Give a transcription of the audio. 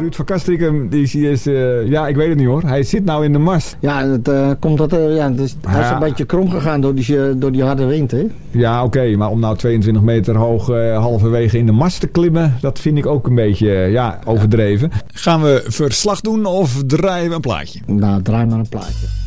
Ruud van Castricum, die is... ja, ik weet het niet hoor. Hij zit nou in de mast. Ja, het komt dat... hij is een beetje krom gegaan door die harde wind, hè? Ja, oké. Maar om nou 22 meter hoog halverwege in de mast te klimmen... dat vind ik ook een beetje overdreven. Gaan we verslag doen of draaien we een plaatje? Nou, draai maar een plaatje.